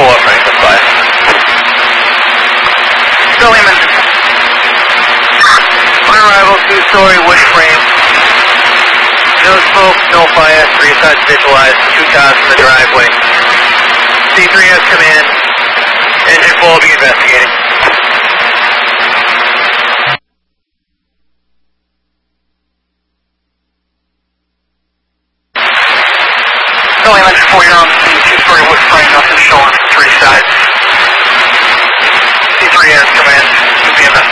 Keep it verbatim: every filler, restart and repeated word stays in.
pull up Franklin five. Lehman. On arrival, two-story wood frame. No smoke, no fire, three sides visualized, two cars in the driveway. C three has come in. Engine four will be investigating. Lehman, engine four, you're on the scene, two-story wood frame, nothing showing, three sides. C three has come in.